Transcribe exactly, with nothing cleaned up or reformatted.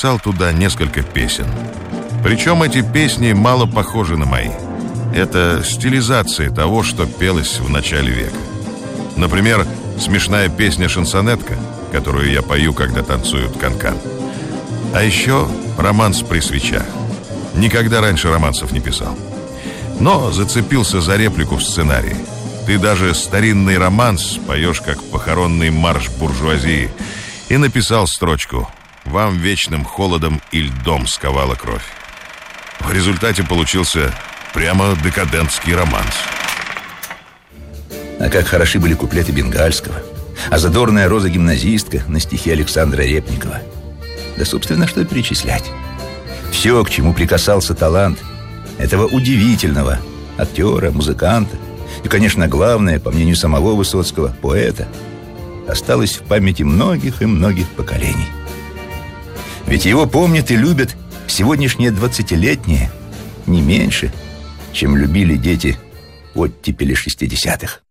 написал туда несколько песен. Причем эти песни мало похожи на мои. Это стилизация того, что пелось в начале века. Например, смешная песня «Шансонетка», которую я пою, когда танцуют канкан. А еще романс при свечах. Никогда раньше романсов не писал. Но зацепился за реплику в сценарии. Ты даже старинный романс поешь, как похоронный марш буржуазии. И написал строчку: «Вам вечным холодом и льдом сковала кровь». В результате получился прямо декадентский романс. А как хороши были куплеты Бенгальского, а задорная роза-гимназистка на стихи Александра Репникова. Да, собственно, что перечислять. Все, к чему прикасался талант этого удивительного актера, музыканта и, конечно, главное, по мнению самого Высоцкого, поэта, осталось в памяти многих и многих поколений. Ведь его помнят и любят сегодняшние двадцатилетние не меньше, чем любили дети оттепели шестидесятых.